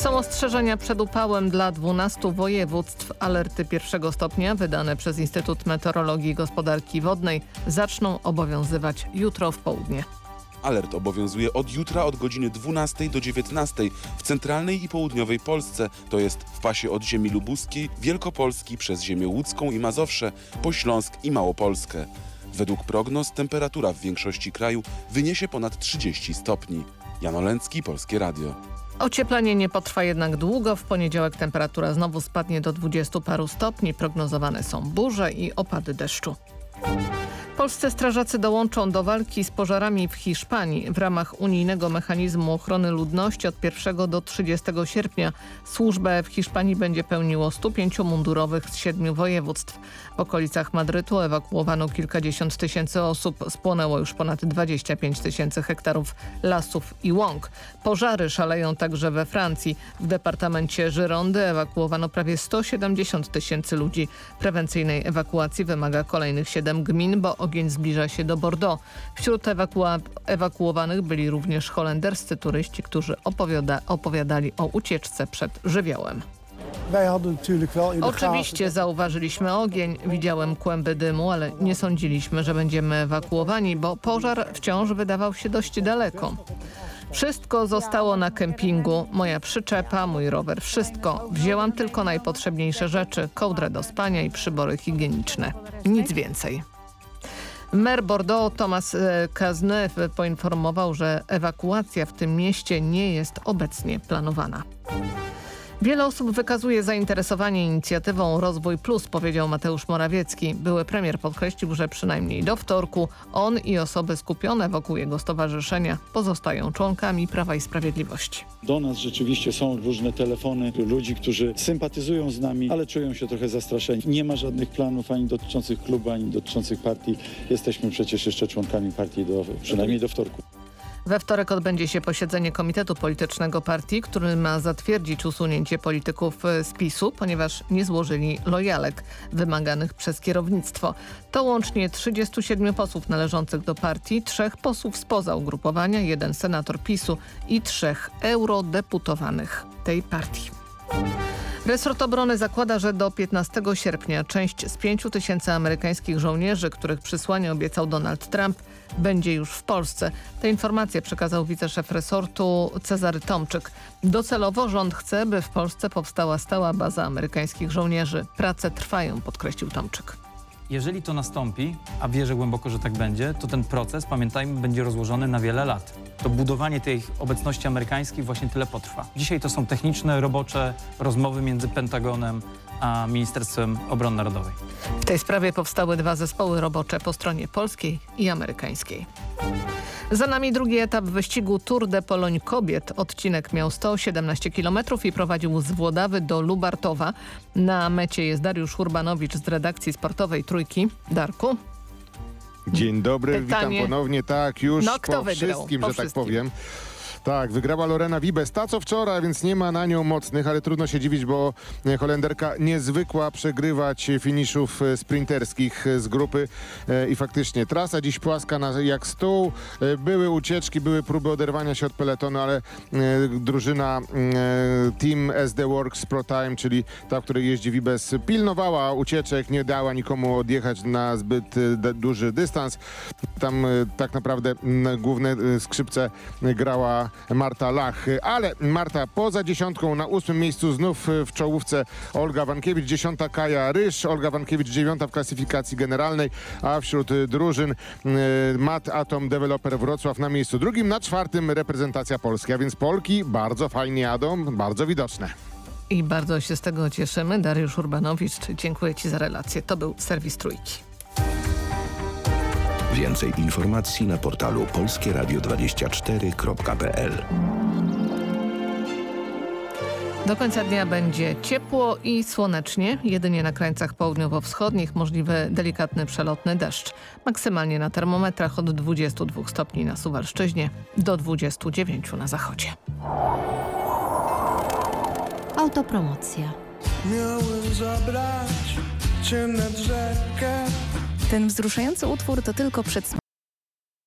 Są ostrzeżenia przed upałem dla 12 województw. Alerty pierwszego stopnia wydane przez Instytut Meteorologii i Gospodarki Wodnej zaczną obowiązywać jutro w południe. Alert obowiązuje od jutra od godziny 12 do 19 w centralnej i południowej Polsce, to jest w pasie od ziemi lubuskiej, Wielkopolski przez ziemię łódzką i Mazowsze, po Śląsk i Małopolskę. Według prognoz temperatura w większości kraju wyniesie ponad 30 stopni. Jan Olęcki, Polskie Radio. Ocieplenie nie potrwa jednak długo. W poniedziałek temperatura znowu spadnie do 20 paru stopni. Prognozowane są burze i opady deszczu. Polscy strażacy dołączą do walki z pożarami w Hiszpanii. W ramach unijnego mechanizmu ochrony ludności od 1 do 30 sierpnia służbę w Hiszpanii będzie pełniło 105 mundurowych z 7 województw. W okolicach Madrytu ewakuowano kilkadziesiąt tysięcy osób. Spłonęło już ponad 25 tysięcy hektarów lasów i łąk. Pożary szaleją także we Francji. W departamencie Girondy ewakuowano prawie 170 tysięcy ludzi. Prewencyjnej ewakuacji wymaga kolejnych 7 gmin, bo ogień zbliża się do Bordeaux. Wśród ewakuowanych byli również holenderscy turyści, którzy opowiadali o ucieczce przed żywiołem. Oczywiście zauważyliśmy ogień, widziałem kłęby dymu, ale nie sądziliśmy, że będziemy ewakuowani, bo pożar wciąż wydawał się dość daleko. Wszystko zostało na kempingu, moja przyczepa, mój rower, wszystko. Wzięłam tylko najpotrzebniejsze rzeczy, kołdrę do spania i przybory higieniczne. Nic więcej. Mer Bordeaux Thomas Cazeneuve poinformował, że ewakuacja w tym mieście nie jest obecnie planowana. Wiele osób wykazuje zainteresowanie inicjatywą Rozwój Plus, powiedział Mateusz Morawiecki. Były premier podkreślił, że przynajmniej do wtorku on i osoby skupione wokół jego stowarzyszenia pozostają członkami Prawa i Sprawiedliwości. Do nas rzeczywiście są różne telefony ludzi, którzy sympatyzują z nami, ale czują się trochę zastraszeni. Nie ma żadnych planów ani dotyczących klubu, ani dotyczących partii. Jesteśmy przecież jeszcze członkami partii przynajmniej do wtorku. We wtorek odbędzie się posiedzenie Komitetu Politycznego Partii, który ma zatwierdzić usunięcie polityków z PiS-u, ponieważ nie złożyli lojalek wymaganych przez kierownictwo. To łącznie 37 posłów należących do partii, 3 posłów spoza ugrupowania, 1 senator PiS-u i 3 eurodeputowanych tej partii. Resort Obrony zakłada, że do 15 sierpnia część z 5 tysięcy amerykańskich żołnierzy, których przysłanie obiecał Donald Trump, będzie już w Polsce. Te informacje przekazał wiceszef resortu Cezary Tomczyk. Docelowo rząd chce, by w Polsce powstała stała baza amerykańskich żołnierzy. Prace trwają, podkreślił Tomczyk. Jeżeli to nastąpi, a wierzę głęboko, że tak będzie, to ten proces, pamiętajmy, będzie rozłożony na wiele lat. To budowanie tej obecności amerykańskiej właśnie tyle potrwa. Dzisiaj to są techniczne, robocze rozmowy między Pentagonem a Ministerstwem Obrony Narodowej. W tej sprawie powstały 2 zespoły robocze po stronie polskiej i amerykańskiej. Za nami drugi etap wyścigu Tour de Pologne kobiet. Odcinek miał 117 km i prowadził z Włodawy do Lubartowa. Na mecie jest Dariusz Urbanowicz z redakcji sportowej Trójki. Darku? Dzień dobry, Pytanie. witam ponownie. Tak, już Kto po wygrał? wszystkim, Po że wszystkim. tak powiem. Tak, wygrała Lorena Wiebes. Ta co wczoraj, więc nie ma na nią mocnych, ale trudno się dziwić, bo Holenderka niezwykła przegrywać finiszów sprinterskich z grupy i faktycznie trasa dziś płaska jak stół. Były ucieczki, były próby oderwania się od peletonu, ale drużyna Team SD Works Pro Time, czyli ta, w której jeździ Wiebes, pilnowała ucieczek, nie dała nikomu odjechać na zbyt duży dystans. Tam tak naprawdę główne skrzypce grała Marta Lach, ale Marta poza dziesiątką, na 8. miejscu znów w czołówce Olga Wankiewicz, 10. Kaja Ryż, Olga Wankiewicz 9. w klasyfikacji generalnej, a wśród drużyn Mat Atom Developer Wrocław na miejscu 2, na 4. reprezentacja Polski, a więc Polki bardzo fajnie jadą, bardzo widoczne. I bardzo się z tego cieszymy. Dariusz Urbanowicz, dziękuję Ci za relację. To był serwis Trójki. Więcej informacji na portalu polskieradio24.pl. Do końca dnia będzie ciepło i słonecznie. Jedynie na krańcach południowo-wschodnich możliwy delikatny przelotny deszcz. Maksymalnie na termometrach od 22 stopni na Suwalszczyźnie do 29 na zachodzie. Autopromocja. Miałem zabrać cię nad rzekę. Ten wzruszający utwór to tylko przedsmak